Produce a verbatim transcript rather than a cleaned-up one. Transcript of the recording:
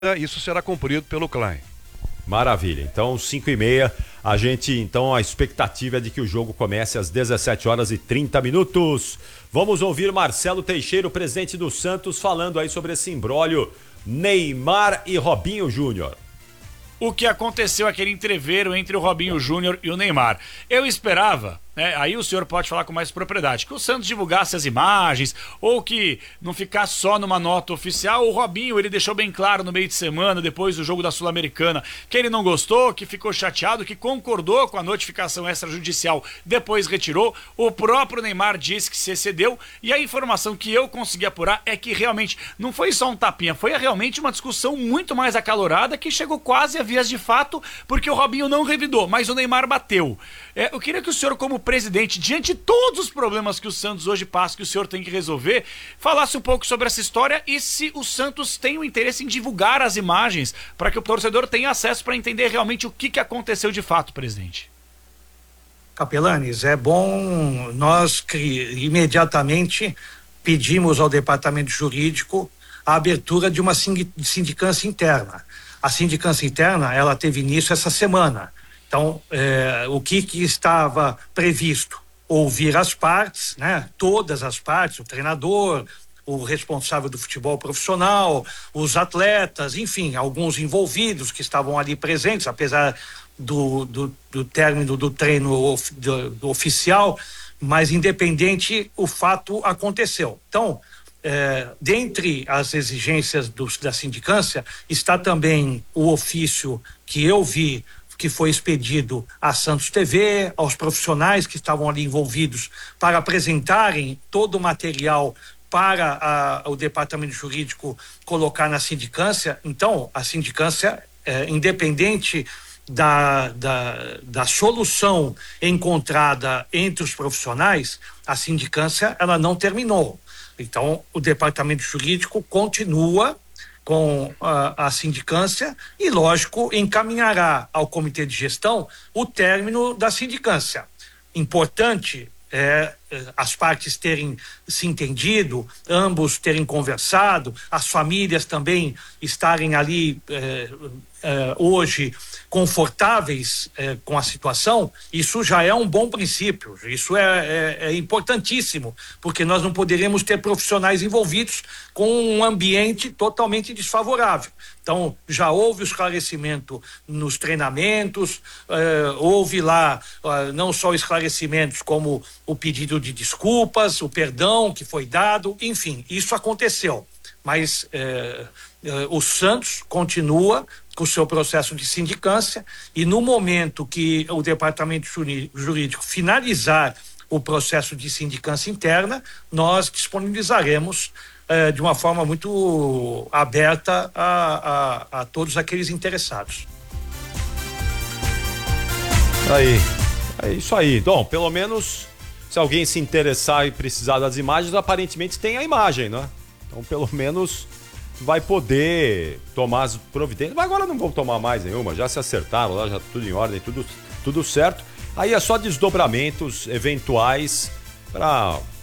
isso será cumprido pelo Klein. Maravilha, então cinco e meia, a gente, então a expectativa é de que o jogo comece às dezessete horas e trinta minutos. Vamos ouvir Marcelo Teixeira, o presidente do Santos, falando aí sobre esse imbróglio Neymar e Robinho Júnior. O que aconteceu, aquele entreveiro entre o Robinho Júnior e o Neymar. Eu esperava, né, aí o senhor pode falar com mais propriedade, que o Santos divulgasse as imagens, ou que não ficasse só numa nota oficial. O Robinho, ele deixou bem claro no meio de semana, depois do jogo da Sul-Americana, que ele não gostou, que ficou chateado, que concordou com a notificação extrajudicial, depois retirou. O próprio Neymar disse que se excedeu, e a informação que eu consegui apurar é que realmente não foi só um tapinha, foi realmente uma discussão muito mais acalorada, que chegou quase a vias de fato, porque o Robinho não revidou, mas o Neymar bateu. É, eu queria que o senhor, como presidente, diante de todos os problemas que o Santos hoje passa, que o senhor tem que resolver, falasse um pouco sobre essa história e se o Santos tem o interesse em divulgar as imagens para que o torcedor tenha acesso para entender realmente o que, que aconteceu de fato, presidente. Capelanes, é bom nós imediatamente pedimos ao departamento jurídico a abertura de uma sindicância interna. A sindicância interna, ela teve início essa semana. Então, eh, o que, que estava previsto? Ouvir as partes, né? Todas as partes, o treinador, o responsável do futebol profissional, os atletas, enfim, alguns envolvidos que estavam ali presentes, apesar do, do, do término do treino of, do, do oficial, mas independente, o fato aconteceu. Então, É, dentre as exigências do, da sindicância está também o ofício que eu vi que foi expedido à Santos T V, aos profissionais que estavam ali envolvidos para apresentarem todo o material para a, o departamento jurídico colocar na sindicância. Então, a sindicância, é, independente da, da, da solução encontrada entre os profissionais, a sindicância ela não terminou. Então, o departamento jurídico continua com a, a sindicância e, lógico, encaminhará ao comitê de gestão o término da sindicância. Importante é as partes terem se entendido, ambos terem conversado, as famílias também estarem ali é, é, hoje confortáveis é, com a situação. Isso já é um bom princípio, isso é, é, é importantíssimo, porque nós não poderemos ter profissionais envolvidos com um ambiente totalmente desfavorável. Então, já houve o esclarecimento nos treinamentos, eh, houve lá eh, não só esclarecimentos como o pedido de desculpas, o perdão que foi dado, enfim, isso aconteceu. Mas eh, eh, o Santos continua com o seu processo de sindicância e no momento que o departamento jurídico finalizar o processo de sindicância interna, nós disponibilizaremos de uma forma muito aberta a, a, a todos aqueles interessados. Aí, é isso aí. Bom, pelo menos se alguém se interessar e precisar das imagens, aparentemente tem a imagem, né? Então pelo menos vai poder tomar as providências. Mas agora não vão tomar mais nenhuma, já se acertaram lá, já tudo em ordem, tudo, tudo certo. Aí é só desdobramentos eventuais para